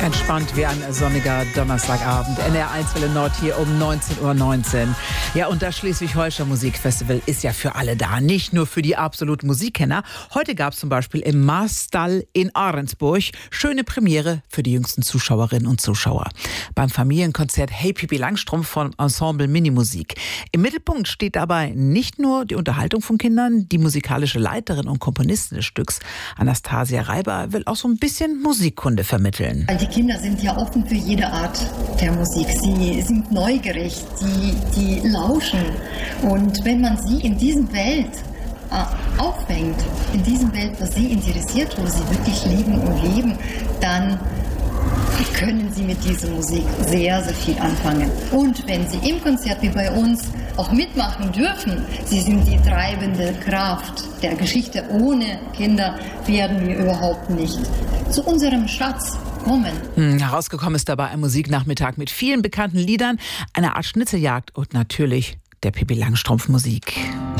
Entspannt wie ein sonniger Donnerstagabend. NR1 Welle Nord hier um 19:19 Uhr. Ja, und das Schleswig-Holstein Musikfestival ist ja für alle da, nicht nur für die absoluten Musikkenner. Heute gab es zum Beispiel im Marsstall in Ahrensburg schöne Premiere für die jüngsten Zuschauerinnen und Zuschauer. Beim Familienkonzert Hey Pippi Langstrumpf von Ensemble Minimusik. Im Mittelpunkt steht dabei nicht nur die Unterhaltung von Kindern, die musikalische Leiterin und Komponistin des Stücks, Anastasia Reiber, will auch so ein bisschen Musikkunde vermitteln. Die Kinder sind ja offen für jede Art der Musik. Sie sind neugierig, die lauschen. Und wenn man sie in diesem Welt aufhängt, in diesem Welt, was sie interessiert, wo sie wirklich lieben und leben, dann können sie mit dieser Musik sehr, sehr viel anfangen. Und wenn sie im Konzert wie bei uns auch mitmachen dürfen, sie sind die treibende Kraft der Geschichte. Ohne Kinder werden wir überhaupt nicht zu unserem Schatz kommen. Herausgekommen ist dabei ein Musiknachmittag mit vielen bekannten Liedern, einer Art Schnitzeljagd und natürlich der Pippi Langstrumpf Musik.